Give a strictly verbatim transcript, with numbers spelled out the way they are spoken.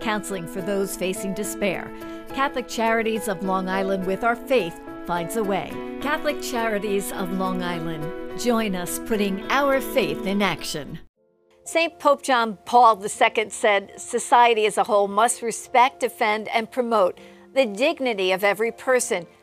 counseling for those facing despair. Catholic Charities of Long Island, with our faith, finds a way. Catholic Charities of Long Island. Join us putting our faith in action. Saint Pope John Paul the Second said, "Society as a whole must respect, defend, and promote the dignity of every person,